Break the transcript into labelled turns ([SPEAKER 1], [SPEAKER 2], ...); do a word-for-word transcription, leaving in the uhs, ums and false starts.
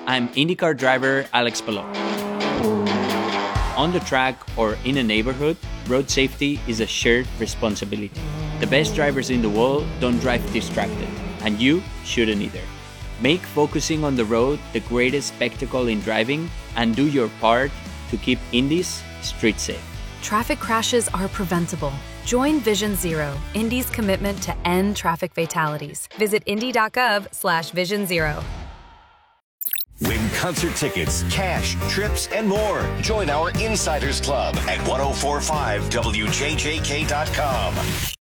[SPEAKER 1] I'm IndyCar driver Alex Palou. On the track or in a neighborhood, road safety is a shared responsibility. The best drivers in the world don't drive distracted, and you shouldn't either. Make focusing on the road the greatest spectacle in driving, and do your part to keep Indy's street safe.
[SPEAKER 2] Traffic crashes are preventable. Join Vision Zero, Indy's commitment to end traffic fatalities. Visit indy.gov slash vision zero.
[SPEAKER 3] Win concert tickets, cash, trips, and more. Join our Insiders Club at ten forty-five W J J K dot com.